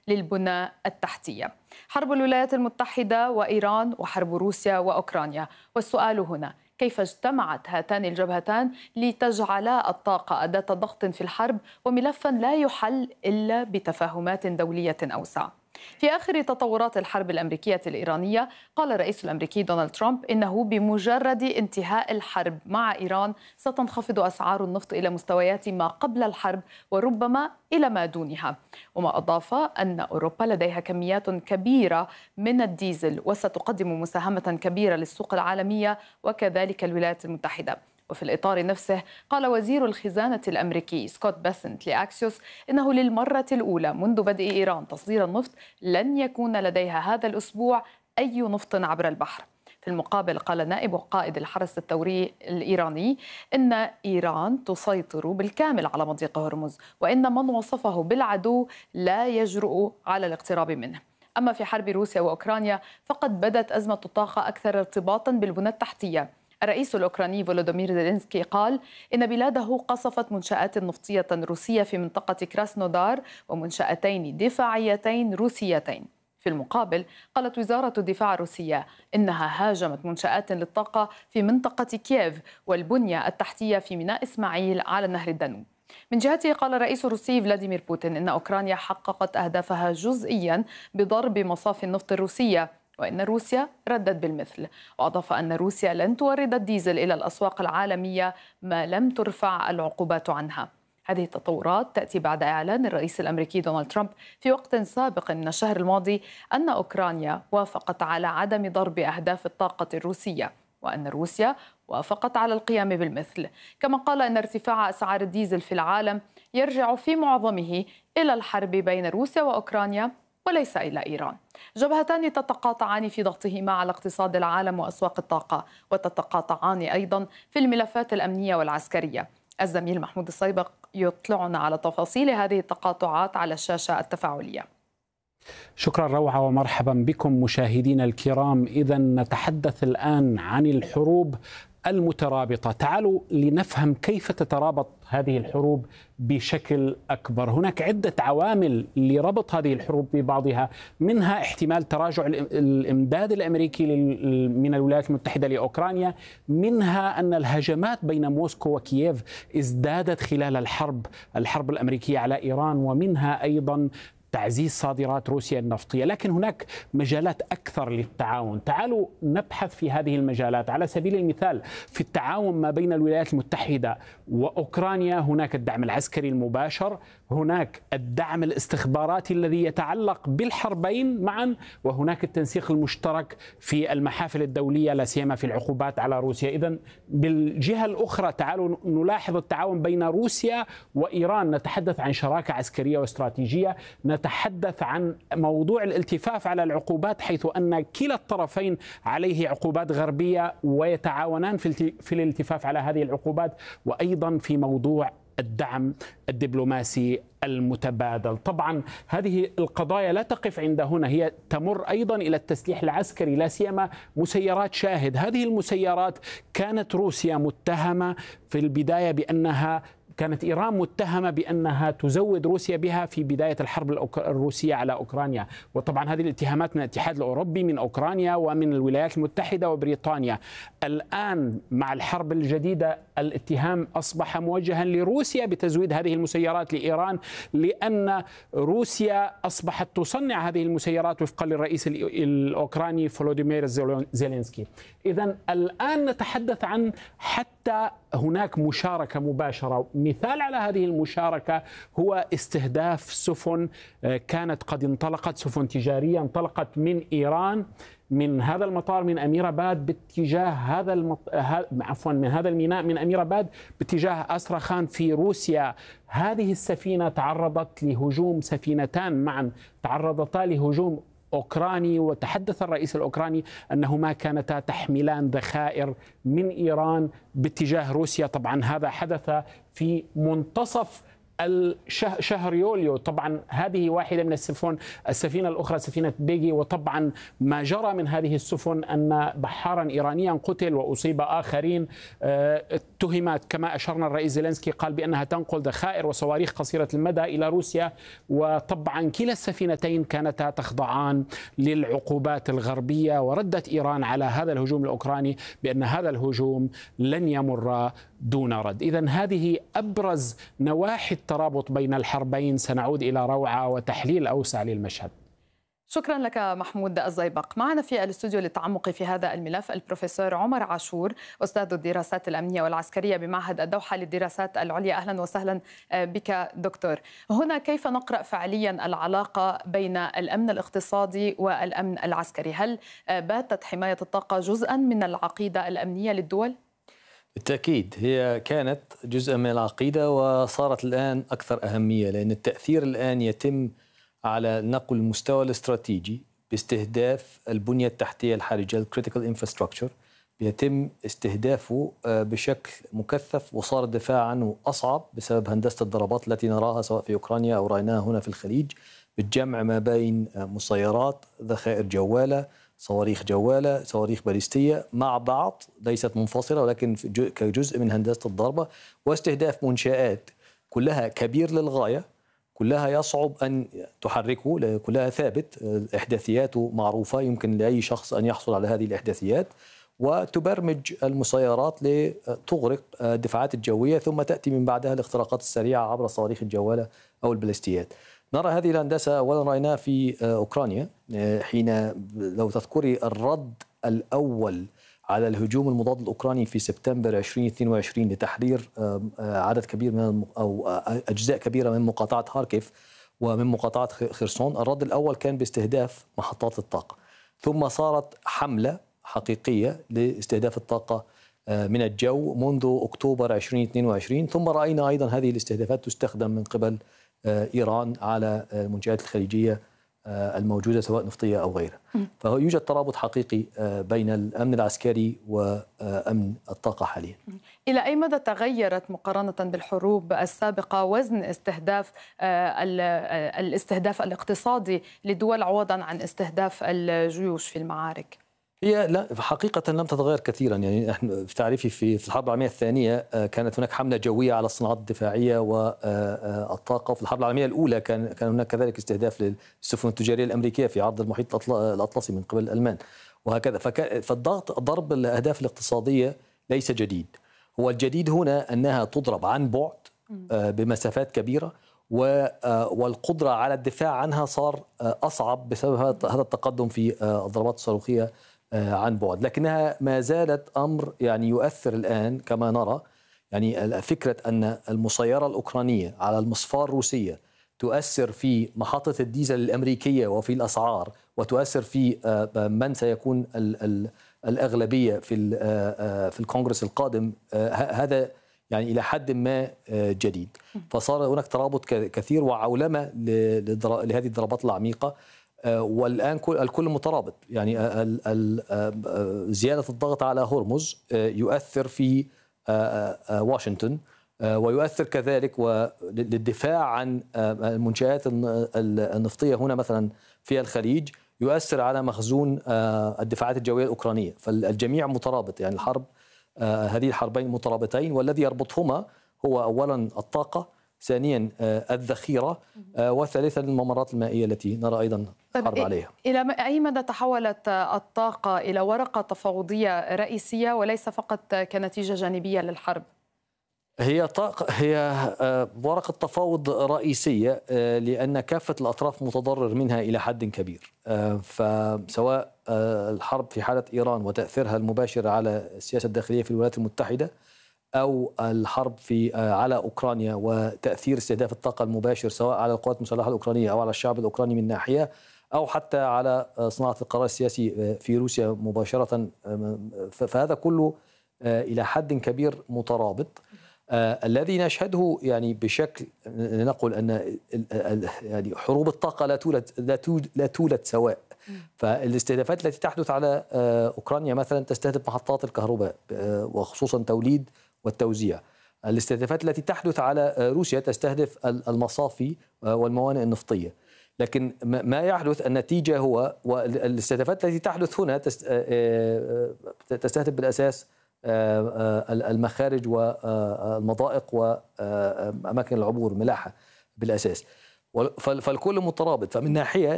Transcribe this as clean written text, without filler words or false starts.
للبنى التحتية. حرب الولايات المتحدة وإيران وحرب روسيا وأوكرانيا، والسؤال هنا: كيف اجتمعت هاتان الجبهتان لتجعلا الطاقة أداة ضغط في الحرب وملفا لا يحل إلا بتفاهمات دولية أوسع؟ في آخر تطورات الحرب الأمريكية الإيرانية، قال الرئيس الأمريكي دونالد ترامب إنه بمجرد انتهاء الحرب مع إيران ستنخفض أسعار النفط إلى مستويات ما قبل الحرب وربما إلى ما دونها. وما أضاف أن أوروبا لديها كميات كبيرة من الديزل وستقدم مساهمة كبيرة للسوق العالمية وكذلك الولايات المتحدة. وفي الإطار نفسه، قال وزير الخزانة الأمريكي سكوت بيسنت لأكسيوس إنه للمرة الأولى منذ بدء إيران تصدير النفط لن يكون لديها هذا الأسبوع أي نفط عبر البحر. في المقابل، قال نائب قائد الحرس الثوري الإيراني إن إيران تسيطر بالكامل على مضيق هرمز، وإن من وصفه بالعدو لا يجرؤ على الاقتراب منه. أما في حرب روسيا وأوكرانيا فقد بدت أزمة الطاقة أكثر ارتباطا بالبنى التحتية. الرئيس الأوكراني فولودومير زيلينسكي قال إن بلاده قصفت منشآت نفطية روسية في منطقة كراسنودار ومنشأتين دفاعيتين روسيتين. في المقابل، قالت وزارة الدفاع الروسية إنها هاجمت منشآت للطاقة في منطقة كييف والبنية التحتية في ميناء إسماعيل على نهر الدانوب. من جهته، قال الرئيس الروسي فلاديمير بوتين إن أوكرانيا حققت أهدافها جزئيا بضرب مصافي النفط الروسية، وإن روسيا ردت بالمثل. وأضاف أن روسيا لن تورد الديزل إلى الأسواق العالمية ما لم ترفع العقوبات عنها. هذه التطورات تأتي بعد إعلان الرئيس الأمريكي دونالد ترامب في وقت سابق من الشهر الماضي أن أوكرانيا وافقت على عدم ضرب أهداف الطاقة الروسية، وأن روسيا وافقت على القيام بالمثل. كما قال أن ارتفاع أسعار الديزل في العالم يرجع في معظمه إلى الحرب بين روسيا وأوكرانيا وليس إلى إيران. جبهتان تتقاطعان في ضغطهما على اقتصاد العالم وأسواق الطاقة، وتتقاطعان أيضا في الملفات الأمنية والعسكرية. الزميل محمود الصيبق يطلعنا على تفاصيل هذه التقاطعات على الشاشة التفاعلية. شكرا روعة ومرحبا بكم مشاهدينا الكرام. إذا نتحدث الآن عن الحروب المترابطة. تعالوا لنفهم كيف تترابط هذه الحروب بشكل أكبر. هناك عدة عوامل لربط هذه الحروب ببعضها، منها احتمال تراجع الإمداد الأمريكي من الولايات المتحدة لأوكرانيا، منها أن الهجمات بين موسكو وكييف ازدادت خلال الحرب الأمريكية على إيران، ومنها أيضا تعزيز صادرات روسيا النفطية. لكن هناك مجالات أكثر للتعاون. تعالوا نبحث في هذه المجالات. على سبيل المثال، في التعاون ما بين الولايات المتحدة وأوكرانيا هناك الدعم العسكري المباشر، هناك الدعم الاستخباراتي الذي يتعلق بالحربين معا، وهناك التنسيق المشترك في المحافل الدولية لا سيما في العقوبات على روسيا. إذن بالجهة الأخرى تعالوا نلاحظ التعاون بين روسيا وإيران. نتحدث عن شراكة عسكرية واستراتيجية، نتحدث عن موضوع الالتفاف على العقوبات، حيث أن كلا الطرفين عليه عقوبات غربية ويتعاونان في الالتفاف على هذه العقوبات، وأيضا في موضوع الدعم الدبلوماسي المتبادل. طبعا هذه القضايا لا تقف عند هنا، هي تمر أيضا إلى التسليح العسكري، لا سيما مسيرات شاهد. هذه المسيرات كانت روسيا متهمة في البداية بأنها كانت إيران متهمة بأنها تزود روسيا بها في بداية الحرب الروسية على أوكرانيا، وطبعا هذه الاتهامات من الاتحاد الأوروبي، من أوكرانيا ومن الولايات المتحدة وبريطانيا. الآن مع الحرب الجديدة الاتهام أصبح موجها لروسيا بتزويد هذه المسيرات لإيران، لأن روسيا أصبحت تصنع هذه المسيرات وفقا للرئيس الأوكراني فولوديمير زيلينسكي. إذن الآن نتحدث عن حتى هناك مشاركة مباشرة. مثال على هذه المشاركة هو استهداف سفن كانت قد انطلقت، سفن تجارية انطلقت من إيران من هذا المطار من أمير آباد باتجاه من هذا الميناء من أمير آباد باتجاه أستراخان في روسيا. هذه السفينة تعرضت لهجوم، سفينتان معا تعرضتا لهجوم أوكراني، وتحدث الرئيس الأوكراني أنهما كانتا تحملان ذخائر من إيران باتجاه روسيا. طبعا هذا حدث في منتصف شهر يوليو. طبعا هذه واحدة من السفينة الأخرى سفينة بيجي، وطبعا ما جرى من هذه السفن أن بحارا إيرانيا قتل وأصيب آخرين. اتهمت كما أشرنا الرئيس زيلينسكي قال بأنها تنقل ذخائر وصواريخ قصيرة المدى إلى روسيا، وطبعا كلا السفينتين كانتا تخضعان للعقوبات الغربية. وردت إيران على هذا الهجوم الأوكراني بأن هذا الهجوم لن يمر دون رد. إذن هذه أبرز نواحي الترابط بين الحربين. سنعود إلى روعة وتحليل أوسع للمشهد. شكرا لك محمود الزيبق. معنا في الاستوديو للتعمق في هذا الملف البروفيسور عمر عاشور، أستاذ الدراسات الأمنية والعسكرية بمعهد الدوحة للدراسات العليا. أهلا وسهلا بك دكتور. هنا كيف نقرأ فعليا العلاقة بين الأمن الاقتصادي والأمن العسكري؟ هل باتت حماية الطاقة جزءا من العقيدة الأمنية للدول؟ بالتأكيد هي كانت جزء من العقيدة وصارت الآن أكثر أهمية، لأن التأثير الآن يتم على نقل المستوى الاستراتيجي باستهداف البنية التحتية الحرجة critical infrastructure، يتم استهدافه بشكل مكثف، وصار الدفاع عنه أصعب بسبب هندسة الضربات التي نراها سواء في أوكرانيا أو رأيناها هنا في الخليج، بالجمع ما بين مسيرات، ذخائر جوالة، صواريخ جوالة، صواريخ باليستية مع بعض ليست منفصلة ولكن كجزء من هندسة الضربة، واستهداف منشآت كلها كبير للغاية، كلها يصعب أن تحركه، كلها ثابت، إحداثياته معروفة، يمكن لأي شخص أن يحصل على هذه الإحداثيات، وتبرمج المسيرات لتغرق الدفاعات الجوية، ثم تأتي من بعدها الاختراقات السريعة عبر صواريخ الجوالة أو الباليستيات. نرى هذه الهندسة أولا رأيناها في أوكرانيا، حين لو تذكري الرد الأول على الهجوم المضاد الأوكراني في سبتمبر 2022 لتحرير عدد كبير من أو أجزاء كبيرة من مقاطعة هاركيف ومن مقاطعة خرسون، الرد الأول كان باستهداف محطات الطاقة، ثم صارت حملة حقيقية لاستهداف الطاقة من الجو منذ أكتوبر 2022، ثم رأينا أيضا هذه الاستهدافات تستخدم من قبل إيران على المنشآت الخليجية الموجودة سواء نفطية أو غيرها. فيوجد ترابط حقيقي بين الأمن العسكري وأمن الطاقة حاليا. إلى أي مدى تغيرت مقارنة بالحروب السابقة وزن الاستهداف الاقتصادي لدول عوضا عن استهداف الجيوش في المعارك؟ هي لا حقيقة لم تتغير كثيرا. يعني نحن في تعريفي في الحرب العالمية الثانية كانت هناك حملة جوية على الصناعات الدفاعية والطاقة، وفي الحرب العالمية الأولى كان هناك كذلك استهداف للسفن التجارية الأمريكية في عرض المحيط الأطلسي من قبل الألمان وهكذا. ضرب الأهداف الاقتصادية ليس جديد، هو الجديد هنا أنها تضرب عن بعد بمسافات كبيرة، والقدرة على الدفاع عنها صار أصعب بسبب هذا التقدم في الضربات الصاروخية عن بعد، لكنها ما زالت أمر يعني يؤثر الآن كما نرى. يعني فكرة أن المسيرة الأوكرانية على المصفاة الروسية تؤثر في محطة الديزل الأمريكية وفي الأسعار، وتؤثر في من سيكون الأغلبية في الكونغرس القادم، هذا يعني إلى حد ما جديد. فصار هناك ترابط كثير وعولمة لهذه الضربات العميقة، والآن الكل مترابط. يعني زيادة الضغط على هرمز يؤثر في واشنطن، ويؤثر كذلك للدفاع عن المنشآت النفطية هنا مثلا في الخليج، يؤثر على مخزون الدفاعات الجوية الأوكرانية. فالجميع مترابط، يعني هذه الحربين مترابطين، والذي يربطهما هو أولا الطاقة، ثانيا الذخيرة، وثالثا الممرات المائية التي نرى أيضا حرب عليها. إلى أي مدى تحولت الطاقة إلى ورقة تفاوضية رئيسية وليس فقط كنتيجة جانبية للحرب؟ هي ورقة تفاوض رئيسية، لأن كافة الأطراف متضرر منها إلى حد كبير. فسواء الحرب في حالة إيران وتأثيرها المباشر على السياسة الداخلية في الولايات المتحدة، أو الحرب على أوكرانيا وتأثير استهداف الطاقة المباشر سواء على القوات المسلحة الأوكرانية أو على الشعب الأوكراني من ناحية، أو حتى على صناعة القرار السياسي في روسيا مباشرة. فهذا كله إلى حد كبير مترابط. الذي نشهده يعني بشكل نقول أن يعني حروب الطاقة لا تولد سواء. فالاستهدافات التي تحدث على أوكرانيا مثلا تستهدف محطات الكهرباء وخصوصا توليد والتوزيع. الاستهدافات التي تحدث على روسيا تستهدف المصافي والموانئ النفطية، لكن ما يحدث النتيجة هو والاستهدافات التي تحدث هنا تستهدف بالأساس المخارج والمضائق وأماكن العبور ملاحة بالأساس، فالكل مترابط. فمن ناحية